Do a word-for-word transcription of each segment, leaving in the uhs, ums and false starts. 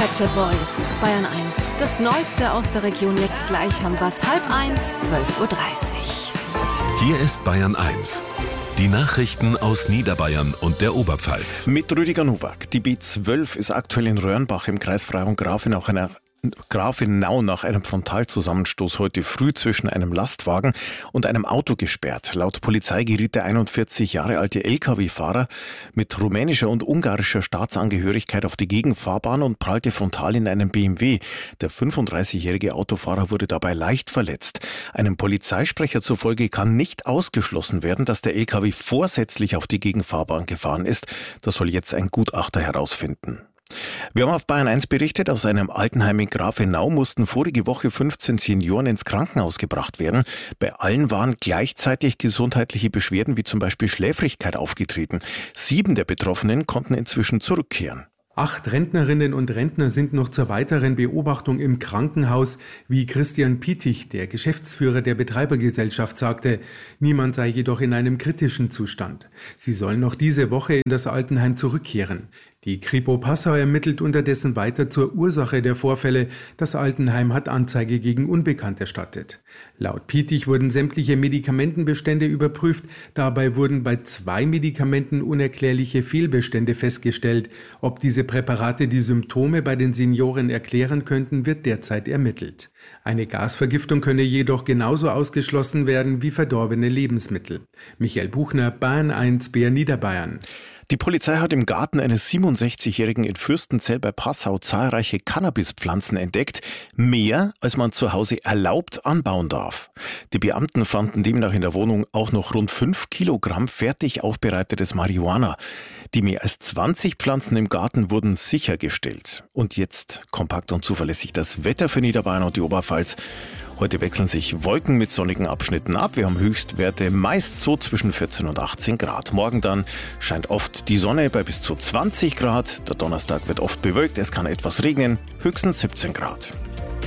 Pet Shop Boys, Bayern eins. Das Neueste aus der Region jetzt gleich haben wir's halb eins, zwölf Uhr dreißig. Hier ist Bayern eins. Die Nachrichten aus Niederbayern und der Oberpfalz. Mit Rüdiger Nowak. Die B zwölf ist aktuell in Röhrenbach im Kreis Freyung-Grafenau nach einer Grafenau nach einem Frontalzusammenstoß heute früh zwischen einem Lastwagen und einem Auto gesperrt. Laut Polizei geriet der einundvierzig Jahre alte L K W-Fahrer mit rumänischer und ungarischer Staatsangehörigkeit auf die Gegenfahrbahn und prallte frontal in einen B M W. Der fünfunddreißigjährige Autofahrer wurde dabei leicht verletzt. Einem Polizeisprecher zufolge kann nicht ausgeschlossen werden, dass der L K W vorsätzlich auf die Gegenfahrbahn gefahren ist. Das soll jetzt ein Gutachter herausfinden. Wir haben auf Bayern eins berichtet, aus einem Altenheim in Grafenau mussten vorige Woche fünfzehn Senioren ins Krankenhaus gebracht werden. Bei allen waren gleichzeitig gesundheitliche Beschwerden wie zum Beispiel Schläfrigkeit aufgetreten. Sieben der Betroffenen konnten inzwischen zurückkehren. Acht Rentnerinnen und Rentner sind noch zur weiteren Beobachtung im Krankenhaus, wie Christian Pietich, der Geschäftsführer der Betreibergesellschaft, sagte. Niemand sei jedoch in einem kritischen Zustand. Sie sollen noch diese Woche in das Altenheim zurückkehren. Die Kripo Passau ermittelt unterdessen weiter zur Ursache der Vorfälle. Das Altenheim hat Anzeige gegen Unbekannt erstattet. Laut Pietich wurden sämtliche Medikamentenbestände überprüft. Dabei wurden bei zwei Medikamenten unerklärliche Fehlbestände festgestellt. Ob diese Präparate die Symptome bei den Senioren erklären könnten, wird derzeit ermittelt. Eine Gasvergiftung könne jedoch genauso ausgeschlossen werden wie verdorbene Lebensmittel. Michael Buchner, Bayern eins, Bär Niederbayern. Die Polizei hat im Garten eines siebenundsechzigjährigen in Fürstenzell bei Passau zahlreiche Cannabispflanzen entdeckt. Mehr, als man zu Hause erlaubt anbauen darf. Die Beamten fanden demnach in der Wohnung auch noch rund fünf Kilogramm fertig aufbereitetes Marihuana. Die mehr als zwanzig Pflanzen im Garten wurden sichergestellt. Und jetzt kompakt und zuverlässig das Wetter für Niederbayern und die Oberpfalz. Heute wechseln sich Wolken mit sonnigen Abschnitten ab. Wir haben Höchstwerte meist so zwischen vierzehn und achtzehn Grad. Morgen dann scheint oft die Sonne bei bis zu zwanzig Grad. Der Donnerstag wird oft bewölkt. Es kann etwas regnen. Höchstens siebzehn Grad.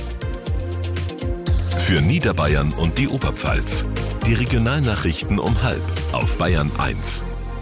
Für Niederbayern und die Oberpfalz. Die Regionalnachrichten um halb auf Bayern eins.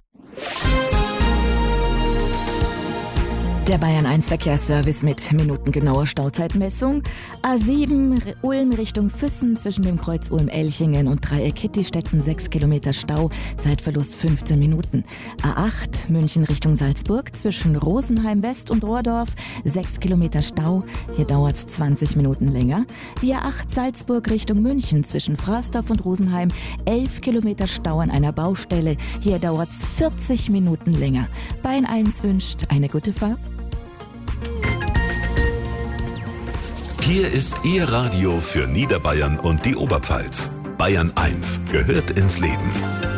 Der Bayern eins Verkehrsservice mit minutengenauer Stauzeitmessung. A sieben Ulm Richtung Füssen zwischen dem Kreuz Ulm-Elchingen und Dreieck Hittistetten sechs Kilometer Stau, Zeitverlust fünfzehn Minuten. A acht München Richtung Salzburg zwischen Rosenheim West und Rohrdorf sechs Kilometer Stau, hier dauert es zwanzig Minuten länger. Die A acht Salzburg Richtung München zwischen Frasdorf und Rosenheim elf Kilometer Stau an einer Baustelle, hier dauert es vierzig Minuten länger. Bayern eins wünscht eine gute Fahrt. Hier ist Ihr Radio für Niederbayern und die Oberpfalz. Bayern eins gehört ins Leben.